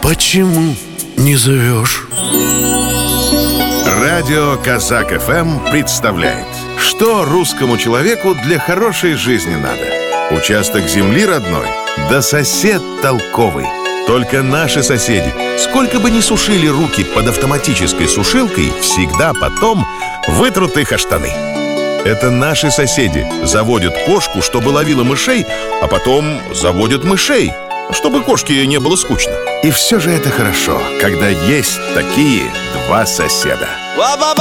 Почему не зовешь? Радио Казак ФМ представляет, что русскому человеку для хорошей жизни надо. Участок земли родной, да сосед толковый. Только наши соседи, сколько бы ни сушили руки под автоматической сушилкой, всегда потом вытрут их о штаны. Это наши соседи заводят кошку, чтобы ловила мышей, а потом заводят мышей, чтобы кошке не было скучно. И все же это хорошо, когда есть такие два соседа.